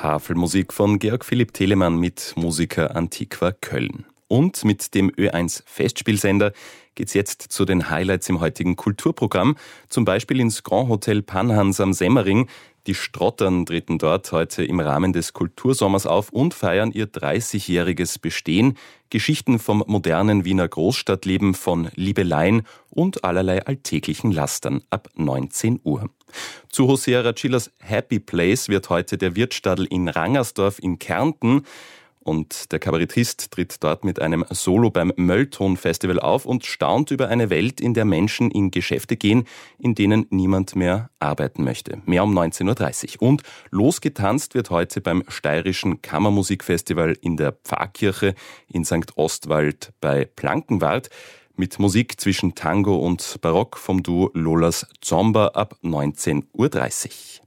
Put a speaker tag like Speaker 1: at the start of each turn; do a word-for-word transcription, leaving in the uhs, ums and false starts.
Speaker 1: Tafelmusik von Georg Philipp Telemann mit Musica Antiqua Köln. Und mit dem Ö eins Festspielsender geht's jetzt zu den Highlights im heutigen Kulturprogramm. Zum Beispiel ins Grand Hotel Panhans am Semmering. Die Strottern treten dort heute im Rahmen des Kultursommers auf und feiern ihr dreißigjähriges Bestehen. Geschichten vom modernen Wiener Großstadtleben, von Liebeleien und allerlei alltäglichen Lastern ab neunzehn Uhr. Zu Hosea Racillas Happy Place wird heute der Wirtstadl in Rangersdorf in Kärnten. Und der Kabarettist tritt dort mit einem Solo beim Möllton-Festival auf und staunt über eine Welt, in der Menschen in Geschäfte gehen, in denen niemand mehr arbeiten möchte. Mehr um neunzehn Uhr dreißig. Und losgetanzt wird heute beim Steirischen Kammermusikfestival in der Pfarrkirche in Sankt Ostwald bei Plankenwart mit Musik zwischen Tango und Barock vom Duo Lolas Zomba ab neunzehn Uhr dreißig.